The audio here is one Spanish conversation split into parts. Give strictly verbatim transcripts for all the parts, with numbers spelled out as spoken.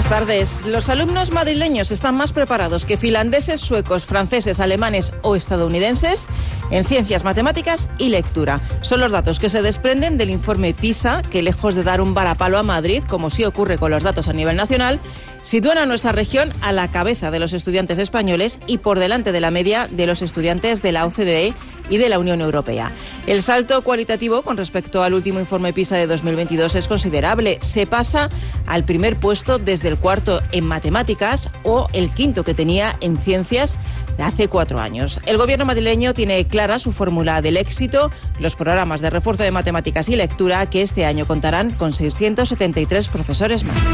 Buenas tardes. Los alumnos madrileños están más preparados que finlandeses, suecos, franceses, alemanes o estadounidenses en ciencias, matemáticas y lectura. Son los datos que se desprenden del informe PISA, que lejos de dar un varapalo a Madrid, como sí ocurre con los datos a nivel nacional, sitúan a nuestra región a la cabeza de los estudiantes españoles y por delante de la media de los estudiantes de la O C D E y de la Unión Europea. El salto cualitativo con respecto al último informe PISA de dos mil veintidós es considerable. Se pasa al primer puesto desde el cuarto en matemáticas o el quinto que tenía en ciencias de hace cuatro años. El gobierno madrileño tiene clara su fórmula del éxito, los programas de refuerzo de matemáticas y lectura, que este año contarán con seiscientos setenta y tres profesores más.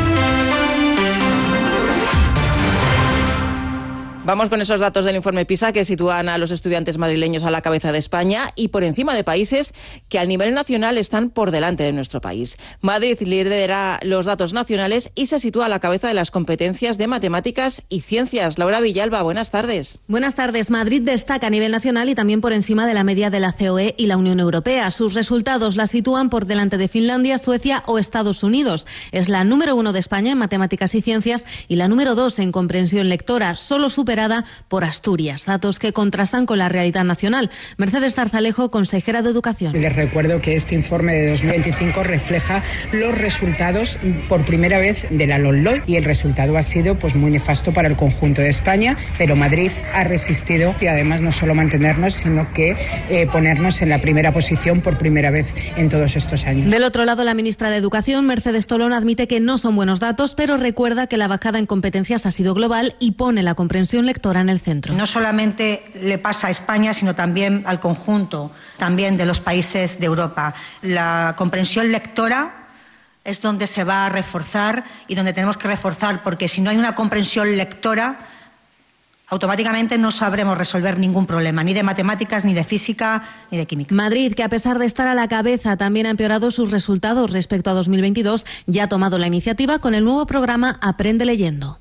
Vamos con esos datos del informe PISA que sitúan a los estudiantes madrileños a la cabeza de España y por encima de países que a nivel nacional están por delante de nuestro país. Madrid lidera los datos nacionales y se sitúa a la cabeza de las competencias de matemáticas y ciencias. Laura Villalba, buenas tardes. Buenas tardes. Madrid destaca a nivel nacional y también por encima de la media de la C O E y la Unión Europea. Sus resultados la sitúan por delante de Finlandia, Suecia o Estados Unidos. Es la número uno de España en matemáticas y ciencias y la número dos en comprensión lectora, solo supera por Asturias, datos que contrastan con la realidad nacional. Mercedes Zarzalejo, consejera de Educación. Les recuerdo que este informe de dos mil veinticinco refleja los resultados por primera vez de la LOMLOE y el resultado ha sido pues muy nefasto para el conjunto de España, pero Madrid ha resistido y además no solo mantenernos, sino que eh, ponernos en la primera posición por primera vez en todos estos años. Del otro lado, la ministra de Educación, Mercedes Tolón, admite que no son buenos datos, pero recuerda que la bajada en competencias ha sido global y pone la comprensión lectora en el centro. No solamente le pasa a España, sino también al conjunto también de los países de Europa. La comprensión lectora es donde se va a reforzar y donde tenemos que reforzar, porque si no hay una comprensión lectora, automáticamente no sabremos resolver ningún problema, ni de matemáticas, ni de física, ni de química. Madrid, que a pesar de estar a la cabeza, también ha empeorado sus resultados respecto a dos mil veintidós, ya ha tomado la iniciativa con el nuevo programa Aprende Leyendo.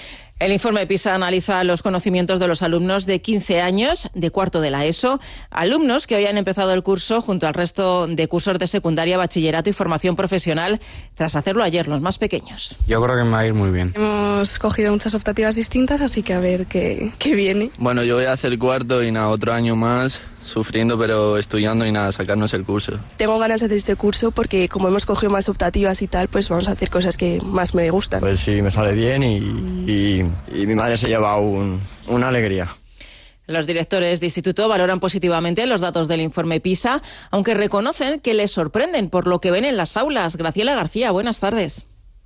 El informe PISA analiza los conocimientos de los alumnos de quince años, de cuarto de la ESO, alumnos que hoy han empezado el curso junto al resto de cursos de secundaria, bachillerato y formación profesional, tras hacerlo ayer los más pequeños. Yo creo que me va a ir muy bien. Hemos cogido muchas optativas distintas, así que a ver qué, qué viene. Bueno, yo voy a hacer cuarto y nada, otro año más, sufriendo pero estudiando y nada, sacarnos el curso. Tengo ganas de hacer este curso porque como hemos cogido más optativas y tal, pues vamos a hacer cosas que más me gustan. Pues sí, me sale bien y, y, y mi madre se lleva un, una alegría. Los directores de instituto valoran positivamente los datos del informe PISA, aunque reconocen que les sorprenden por lo que ven en las aulas. Graciela García, buenas tardes.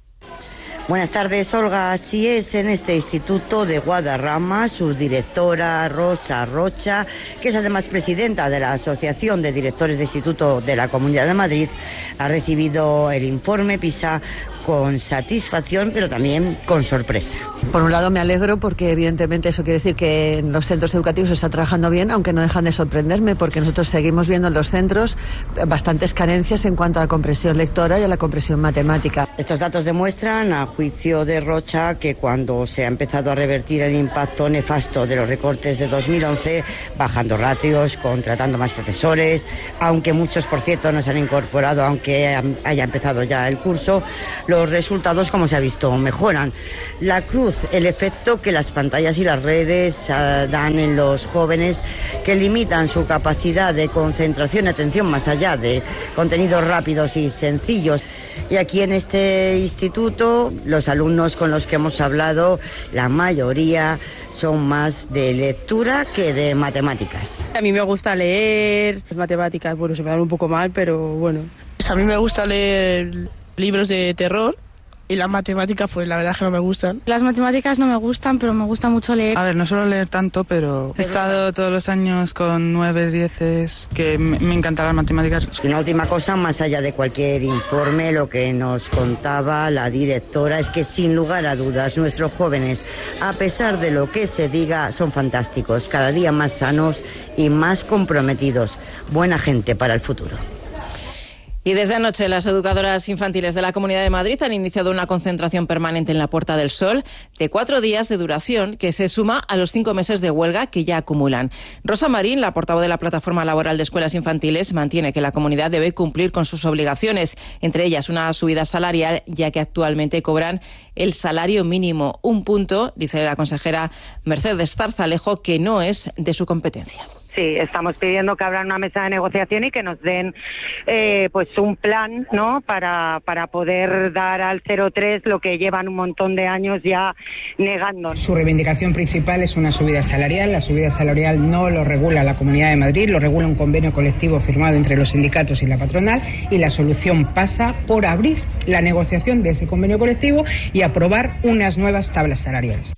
Buenas tardes, Olga. Así es, en este instituto de Guadarrama, su directora Rosa Rocha, que es además presidenta de la Asociación de Directores de Instituto de la Comunidad de Madrid, ha recibido el informe PISA con satisfacción, pero también con sorpresa. Por un lado me alegro porque evidentemente eso quiere decir que en los centros educativos se está trabajando bien, aunque no dejan de sorprenderme porque nosotros seguimos viendo en los centros bastantes carencias en cuanto a la comprensión lectora y a la comprensión matemática. Estos datos demuestran, a juicio de Rocha, que cuando se ha empezado a revertir el impacto nefasto de los recortes de dos mil once, bajando ratios, contratando más profesores, aunque muchos, por cierto, no se han incorporado, aunque haya empezado ya el curso, los resultados, como se ha visto, mejoran. La cruz, el efecto que las pantallas y las redes uh, dan en los jóvenes, que limitan su capacidad de concentración y atención más allá de contenidos rápidos y sencillos. Y aquí en este instituto, los alumnos con los que hemos hablado, la mayoría son más de lectura que de matemáticas. A mí me gusta leer, matemáticas, bueno, se me dan un poco mal, pero bueno. Pues a mí me gusta leer libros de terror y las matemáticas, pues la verdad es que no me gustan. Las matemáticas no me gustan, pero me gusta mucho leer. A ver, no suelo leer tanto, pero he estado todos los años con nueves, dieces, que me, me encantan las matemáticas. Y una última cosa, más allá de cualquier informe, lo que nos contaba la directora es que sin lugar a dudas nuestros jóvenes, a pesar de lo que se diga, son fantásticos, cada día más sanos y más comprometidos. Buena gente para el futuro. Y desde anoche las educadoras infantiles de la Comunidad de Madrid han iniciado una concentración permanente en la Puerta del Sol de cuatro días de duración que se suma a los cinco meses de huelga que ya acumulan. Rosa Marín, la portavoz de la Plataforma Laboral de Escuelas Infantiles, mantiene que la comunidad debe cumplir con sus obligaciones, entre ellas una subida salarial, ya que actualmente cobran el salario mínimo, un punto, dice la consejera Mercedes Zarzalejo, que no es de su competencia. Sí, estamos pidiendo que abran una mesa de negociación y que nos den eh, pues un plan, ¿no?, para, para poder dar al cero tres lo que llevan un montón de años ya negando. Su reivindicación principal es una subida salarial. La subida salarial no lo regula la Comunidad de Madrid, lo regula un convenio colectivo firmado entre los sindicatos y la patronal, y la solución pasa por abrir la negociación de ese convenio colectivo y aprobar unas nuevas tablas salariales.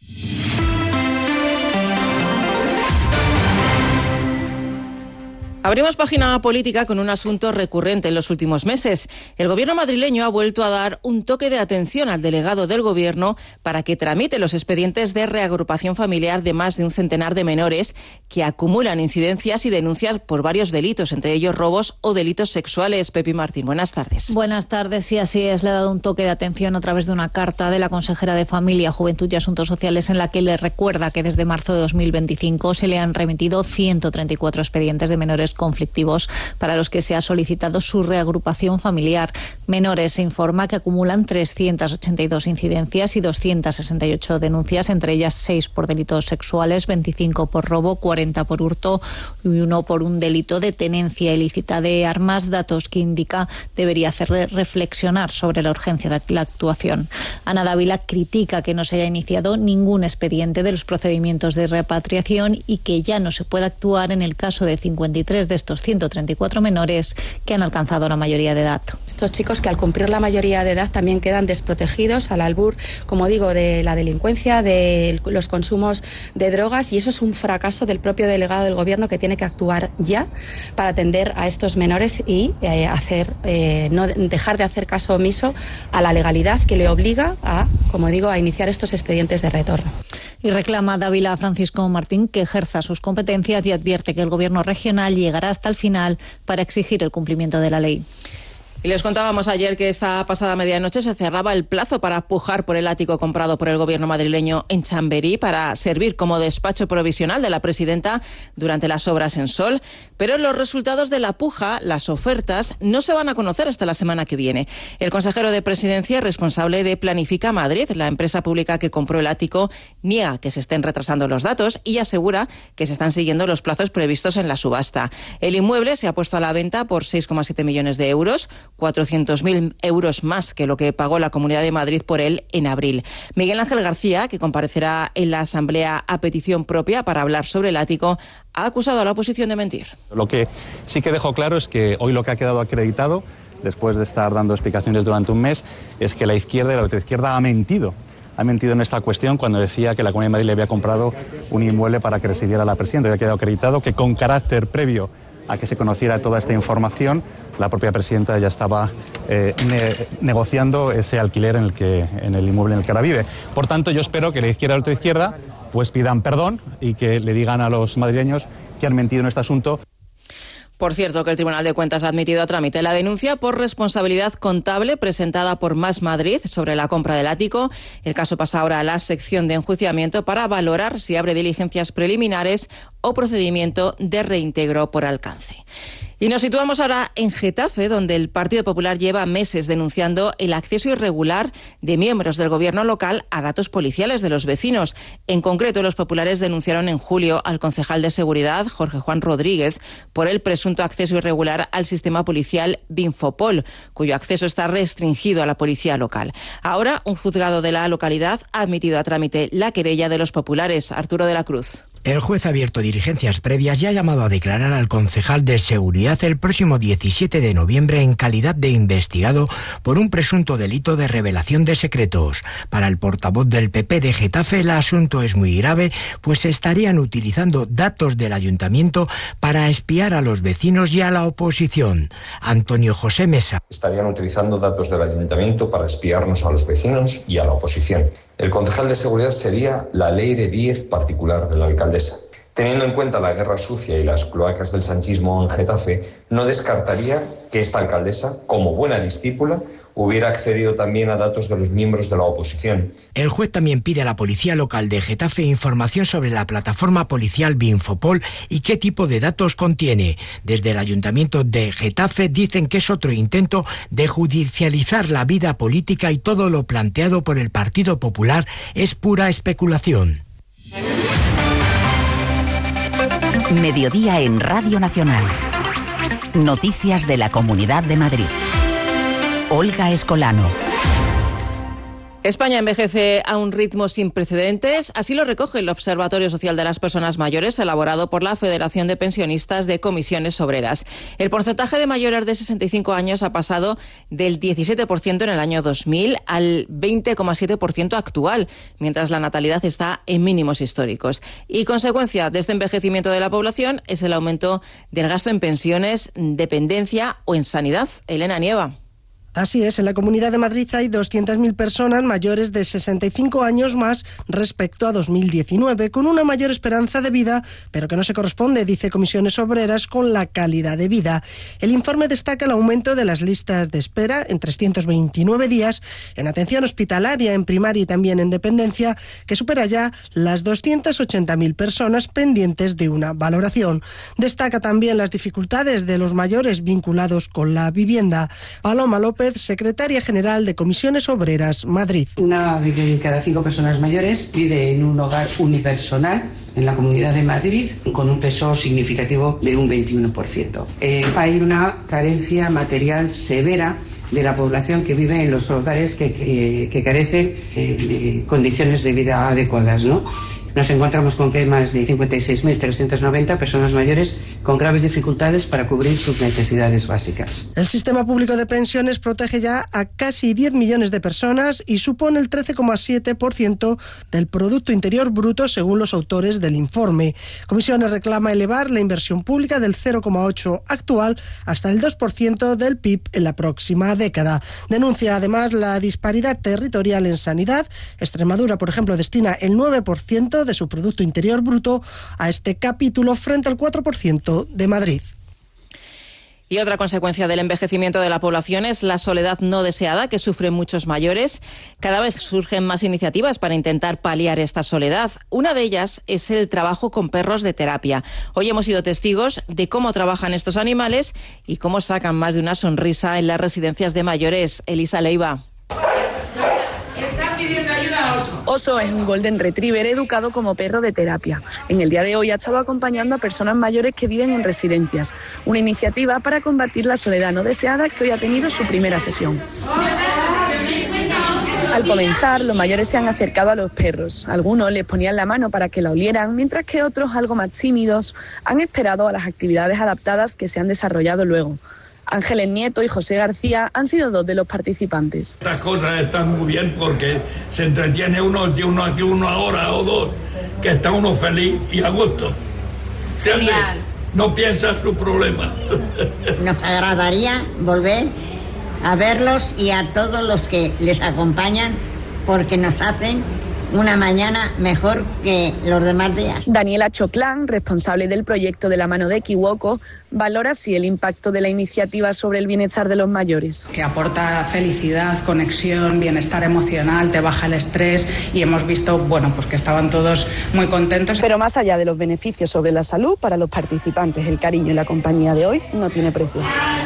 Abrimos página política con un asunto recurrente en los últimos meses. El gobierno madrileño ha vuelto a dar un toque de atención al delegado del gobierno para que tramite los expedientes de reagrupación familiar de más de un centenar de menores que acumulan incidencias y denuncias por varios delitos, entre ellos robos o delitos sexuales. Pepi Martín, buenas tardes. Buenas tardes, sí, así es. Le ha dado un toque de atención a través de una carta de la consejera de Familia, Juventud y Asuntos Sociales en la que le recuerda que desde marzo de dos mil veinticinco se le han remitido ciento treinta y cuatro expedientes de menores conflictivos para los que se ha solicitado su reagrupación familiar. Menores se informa que acumulan trescientas ochenta y dos incidencias y doscientas sesenta y ocho denuncias, entre ellas seis por delitos sexuales, veinticinco por robo, cuarenta por hurto y uno por un delito de tenencia ilícita de armas, datos que indica debería hacerle reflexionar sobre la urgencia de la actuación. Ana Dávila critica que no se haya iniciado ningún expediente de los procedimientos de repatriación y que ya no se puede actuar en el caso de cincuenta y tres de estos ciento treinta y cuatro menores que han alcanzado la mayoría de edad. Estos chicos que al cumplir la mayoría de edad también quedan desprotegidos al albur, como digo, de la delincuencia, de los consumos de drogas, y eso es un fracaso del propio delegado del gobierno, que tiene que actuar ya para atender a estos menores y eh, hacer eh, no dejar de hacer caso omiso a la legalidad que le obliga a, como digo, a iniciar estos expedientes de retorno. Y reclama Dávila a Francisco Martín que ejerza sus competencias y advierte que el gobierno regional llegará hasta el final para exigir el cumplimiento de la ley. Y les contábamos ayer que esta pasada medianoche se cerraba el plazo para pujar por el ático comprado por el gobierno madrileño en Chamberí para servir como despacho provisional de la presidenta durante las obras en Sol. Pero los resultados de la puja, las ofertas, no se van a conocer hasta la semana que viene. El consejero de Presidencia, responsable de Planifica Madrid, la empresa pública que compró el ático, niega que se estén retrasando los datos y asegura que se están siguiendo los plazos previstos en la subasta. El inmueble se ha puesto a la venta por seis coma siete millones de euros, cuatrocientos mil euros más que lo que pagó la Comunidad de Madrid por él en abril. Miguel Ángel García, que comparecerá en la Asamblea a petición propia para hablar sobre el ático, ha acusado a la oposición de mentir. Lo que sí que dejo claro es que hoy lo que ha quedado acreditado, después de estar dando explicaciones durante un mes, es que la izquierda y la ultraizquierda ha mentido. Ha mentido en esta cuestión cuando decía que la Comunidad de Madrid le había comprado un inmueble para que residiera la presidenta. Hoy ha quedado acreditado que con carácter previo a que se conociera toda esta información, la propia presidenta ya estaba eh, ne- negociando ese alquiler en el que en el inmueble en el que ahora vive. Por tanto, yo espero que la izquierda y la ultraizquierda pues pidan perdón y que le digan a los madrileños que han mentido en este asunto. Por cierto, que el Tribunal de Cuentas ha admitido a trámite la denuncia por responsabilidad contable presentada por Más Madrid sobre la compra del ático. El caso pasa ahora a la sección de enjuiciamiento para valorar si abre diligencias preliminares o procedimiento de reintegro por alcance. Y nos situamos ahora en Getafe, donde el Partido Popular lleva meses denunciando el acceso irregular de miembros del gobierno local a datos policiales de los vecinos. En concreto, los populares denunciaron en julio al concejal de Seguridad, Jorge Juan Rodríguez, por el presunto acceso irregular al sistema policial Binfopol, cuyo acceso está restringido a la policía local. Ahora, un juzgado de la localidad ha admitido a trámite la querella de los populares. Arturo de la Cruz. El juez ha abierto diligencias previas y ha llamado a declarar al concejal de Seguridad el próximo diecisiete de noviembre en calidad de investigado por un presunto delito de revelación de secretos. Para el portavoz del P P de Getafe, el asunto es muy grave, pues estarían utilizando datos del ayuntamiento para espiar a los vecinos y a la oposición. Antonio José Mesa. Estarían utilizando datos del ayuntamiento para espiarnos a los vecinos y a la oposición. El concejal de Seguridad sería la Leire Díez particular de la alcaldesa. Teniendo en cuenta la guerra sucia y las cloacas del sanchismo en Getafe, no descartaría que esta alcaldesa, como buena discípula, hubiera accedido también a datos de los miembros de la oposición. El juez también pide a la policía local de Getafe información sobre la plataforma policial Binfopol y qué tipo de datos contiene. Desde el ayuntamiento de Getafe dicen que es otro intento de judicializar la vida política y todo lo planteado por el Partido Popular es pura especulación. Mediodía en Radio Nacional. Noticias de la Comunidad de Madrid. Olga Escolano. España envejece a un ritmo sin precedentes, así lo recoge el Observatorio Social de las Personas Mayores, elaborado por la Federación de Pensionistas de Comisiones Obreras. El porcentaje de mayores de sesenta y cinco años ha pasado del diecisiete por ciento en el año dos mil al veinte coma siete por ciento actual, mientras la natalidad está en mínimos históricos. Y consecuencia de este envejecimiento de la población es el aumento del gasto en pensiones, dependencia o en sanidad. Elena Nieva. Así es, en la Comunidad de Madrid hay doscientas mil personas mayores de sesenta y cinco años más respecto a dos mil diecinueve, con una mayor esperanza de vida, pero que no se corresponde, dice Comisiones Obreras, con la calidad de vida. El informe destaca el aumento de las listas de espera en trescientos veintinueve días en atención hospitalaria, en primaria y también en dependencia, que supera ya las doscientas ochenta mil personas pendientes de una valoración. Destaca también las dificultades de los mayores vinculados con la vivienda. Paloma López, secretaria general de Comisiones Obreras, Madrid. Una de cada cinco personas mayores vive en un hogar unipersonal en la Comunidad de Madrid, con un peso significativo de un veintiuno por ciento. Eh, hay una carencia material severa de la población que vive en los hogares que, que, que carecen eh, de condiciones de vida adecuadas, ¿no? Nos encontramos con que hay más de cincuenta y seis mil trescientas noventa personas mayores con graves dificultades para cubrir sus necesidades básicas. El sistema público de pensiones protege ya a casi diez millones de personas y supone el trece coma siete por ciento del Producto Interior Bruto, según los autores del informe. Comisiones reclama elevar la inversión pública del cero coma ocho por ciento actual hasta el dos por ciento del P I B en la próxima década. Denuncia además la disparidad territorial en sanidad. Extremadura, por ejemplo, destina el nueve por ciento de su Producto Interior Bruto a este capítulo frente al cuatro por ciento de Madrid. Y otra consecuencia del envejecimiento de la población es la soledad no deseada que sufren muchos mayores. Cada vez surgen más iniciativas para intentar paliar esta soledad. Una de ellas es el trabajo con perros de terapia. Hoy hemos sido testigos de cómo trabajan estos animales y cómo sacan más de una sonrisa en las residencias de mayores. Elisa Leiva. Oso es un golden retriever educado como perro de terapia. En el día de hoy ha estado acompañando a personas mayores que viven en residencias. Una iniciativa para combatir la soledad no deseada que hoy ha tenido su primera sesión. Al comenzar, los mayores se han acercado a los perros. Algunos les ponían la mano para que la olieran, mientras que otros, algo más tímidos, han esperado a las actividades adaptadas que se han desarrollado luego. Ángeles Nieto y José García han sido dos de los participantes. Estas cosas están muy bien porque se entretiene uno, uno aquí una hora o dos, que está uno feliz y a gusto. Genial. No piensa su problema. Nos agradaría volver a verlos y a todos los que les acompañan porque nos hacen una mañana mejor que los demás días. Daniela Choclán, responsable del proyecto de la mano de Equivoco, valora así el impacto de la iniciativa sobre el bienestar de los mayores. Que aporta felicidad, conexión, bienestar emocional, te baja el estrés y hemos visto, bueno, pues que estaban todos muy contentos. Pero más allá de los beneficios sobre la salud, para los participantes el cariño y la compañía de hoy no tiene precio.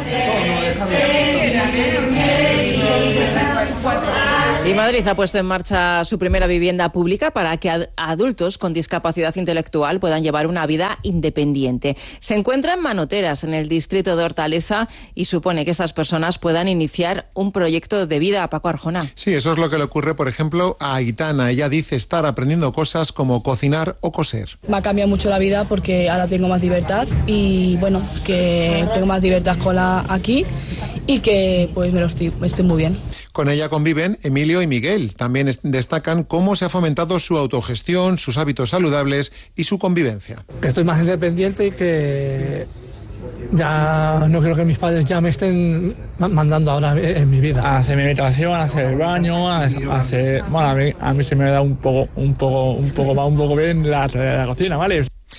Y Madrid ha puesto en marcha su primera vivienda pública para que ad- adultos con discapacidad intelectual puedan llevar una vida independiente. Se encuentra en Manoteras, en el distrito de Hortaleza, y supone que estas personas puedan iniciar un proyecto de vida. Paco Arjona. Sí, eso es lo que le ocurre, por ejemplo, a Aitana. Ella dice estar aprendiendo cosas como cocinar o coser. Me ha cambiado mucho la vida porque ahora tengo más libertad y, bueno, que tengo más libertad con la aquí y que pues me lo estoy, estoy muy bien. Con ella conviven Emilio y Miguel. También destacan cómo se ha fomentado su autogestión, sus hábitos saludables y su convivencia. Que estoy más independiente y que ya no creo que mis padres ya me estén mandando ahora en mi vida. A hacer mi meditación, a hacer el baño, a hacer... Bueno, a mí, a mí se me da un poco, un poco, un poco, va un poco bien la, la cocina, ¿vale?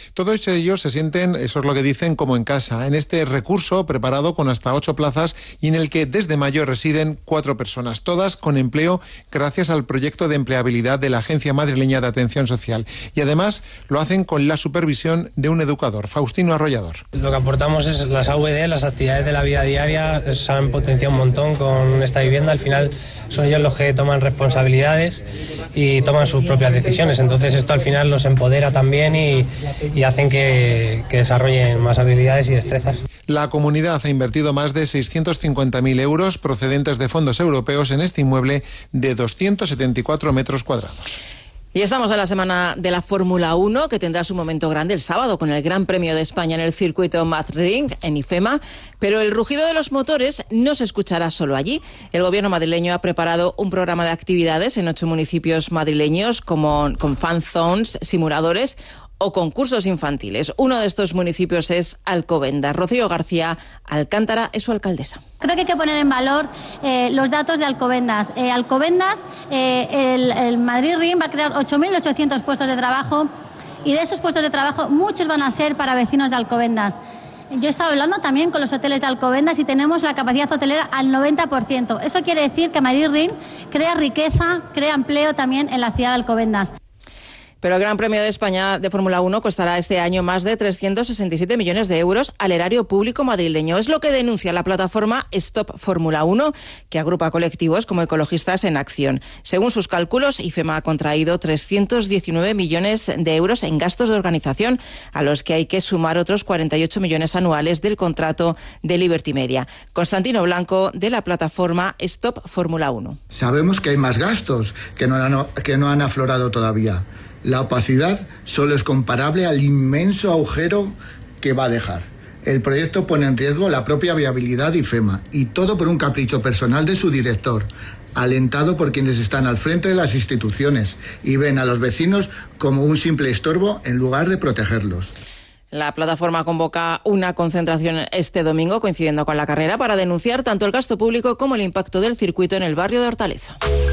Todos ellos se sienten, eso es lo que dicen, como en casa, en este recurso preparado con hasta ocho plazas y en el que desde mayo residen cuatro personas, todas con empleo gracias al proyecto de empleabilidad de la Agencia Madrileña de Atención Social. Y además lo hacen con la supervisión de un educador, Faustino Arrollador. Lo que aportamos es las A V D, las actividades de la vida diaria, se han potenciado un montón con esta vivienda. Al final son ellos los que toman responsabilidades y toman sus propias decisiones. Entonces esto al final los empodera también y, y hacen que, que desarrollen más habilidades y destrezas. La comunidad ha invertido más de seiscientos cincuenta mil euros procedentes de fondos europeos en este inmueble de doscientos setenta y cuatro metros cuadrados. Y estamos en la semana de la Fórmula uno, que tendrá su momento grande el sábado con el Gran Premio de España en el circuito Madrid en IFEMA. Pero el rugido de los motores no se escuchará solo allí. El gobierno madrileño ha preparado un programa de actividades en ocho municipios madrileños, como con fan zones, simuladores o concursos infantiles. Uno de estos municipios es Alcobendas. Rocío García Alcántara es su alcaldesa. Creo que hay que poner en valor eh, los datos de Alcobendas. Eh, Alcobendas, eh, el, el Madrid R I M va a crear ocho mil ochocientos puestos de trabajo y de esos puestos de trabajo muchos van a ser para vecinos de Alcobendas. Yo he estado hablando también con los hoteles de Alcobendas y tenemos la capacidad hotelera al noventa por ciento. Eso quiere decir que Madrid R I M crea riqueza, crea empleo también en la ciudad de Alcobendas. Pero el Gran Premio de España de Fórmula uno costará este año más de trescientos sesenta y siete millones de euros al erario público madrileño. Es lo que denuncia la plataforma Stop Fórmula uno, que agrupa colectivos como Ecologistas en Acción. Según sus cálculos, IFEMA ha contraído trescientos diecinueve millones de euros en gastos de organización, a los que hay que sumar otros cuarenta y ocho millones anuales del contrato de Liberty Media. Constantino Blanco, de la plataforma Stop Fórmula uno. Sabemos que hay más gastos que no han, que no han aflorado todavía. La opacidad solo es comparable al inmenso agujero que va a dejar. El proyecto pone en riesgo la propia viabilidad de IFEMA y todo por un capricho personal de su director, alentado por quienes están al frente de las instituciones y ven a los vecinos como un simple estorbo en lugar de protegerlos. La plataforma convoca una concentración este domingo, coincidiendo con la carrera, para denunciar tanto el gasto público como el impacto del circuito en el barrio de Hortaleza.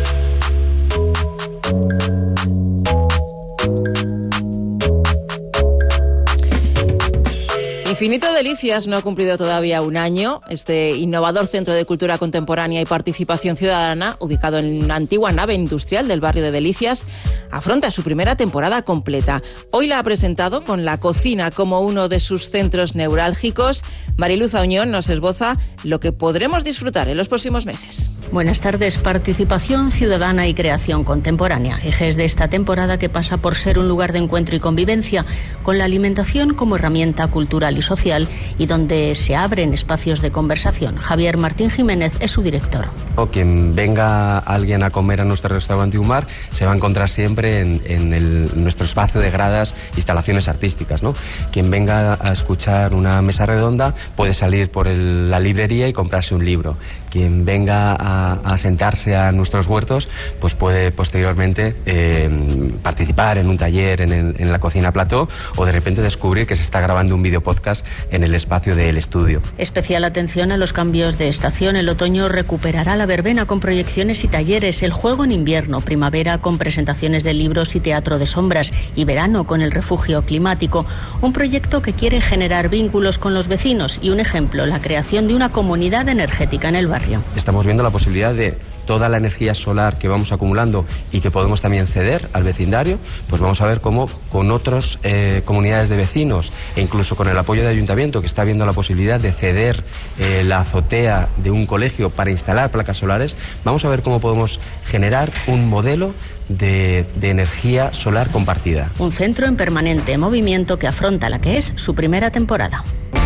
Infinito Delicias no ha cumplido todavía un año. Este innovador centro de cultura contemporánea y participación ciudadana, ubicado en una antigua nave industrial del barrio de Delicias, afronta su primera temporada completa. Hoy la ha presentado con la cocina como uno de sus centros neurálgicos. Mariluz Auñón nos esboza lo que podremos disfrutar en los próximos meses. Buenas tardes. Participación ciudadana y creación contemporánea. Ejes de esta temporada que pasa por ser un lugar de encuentro y convivencia, con la alimentación como herramienta cultural y social y donde se abren espacios de conversación. Javier Martín Jiménez es su director. O quien venga alguien a comer a nuestro restaurante Humar se va a encontrar siempre en, en el, nuestro espacio de gradas, instalaciones artísticas, ¿no? Quien venga a escuchar una mesa redonda puede salir por el, la librería y comprarse un libro. Quien venga a, a sentarse a nuestros huertos pues puede posteriormente eh, participar en un taller en, el, en la cocina plató o de repente descubrir que se está grabando un video podcast en el espacio del estudio. Especial atención a los cambios de estación. El otoño recuperará la verbena con proyecciones y talleres, el juego en invierno, primavera con presentaciones de libros y teatro de sombras y verano con el refugio climático. Un proyecto que quiere generar vínculos con los vecinos y un ejemplo, la creación de una comunidad energética en el barrio. Estamos viendo la posibilidad de toda la energía solar que vamos acumulando y que podemos también ceder al vecindario, pues vamos a ver cómo con otras eh, comunidades de vecinos e incluso con el apoyo del ayuntamiento, que está viendo la posibilidad de ceder eh, la azotea de un colegio para instalar placas solares, vamos a ver cómo podemos generar un modelo De, de energía solar compartida. Un centro en permanente movimiento que afronta la que es su primera temporada.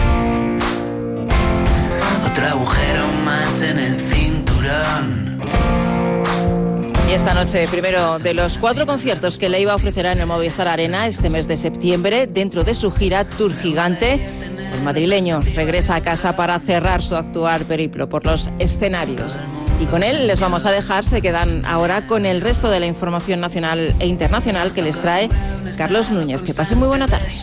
Otro agujero más en el cinturón. Y esta noche, primero de los cuatro conciertos que Leiva ofrecerá en el Movistar Arena este mes de septiembre, dentro de su gira Tour Gigante, el madrileño regresa a casa para cerrar su actual periplo por los escenarios. Y con él les vamos a dejar, se quedan ahora con el resto de la información nacional e internacional que les trae Carlos Núñez. Que pasen muy buena tarde.